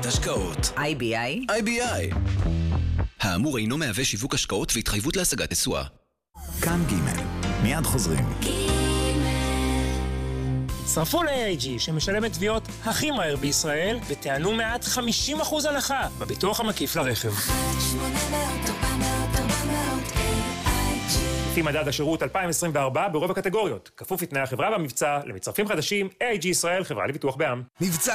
חברת השקעות. IBI. האמור אינו מהווה שיווק השקעות והתחייבות להשגת תשואה. כאן ג' מיד חוזרים. צרפו ל-AIG שמשלמת תביעות הכי מהר בישראל וטענו מעט 50% הנחה בביטוח המקיף לרכב. לפי מדד השירות 2024 ברוב הקטגוריות, כפוף לתנאי החברה במבצע, למצטרפים חדשים, AIG ישראל, חברה לביטוח בע"מ. מבצע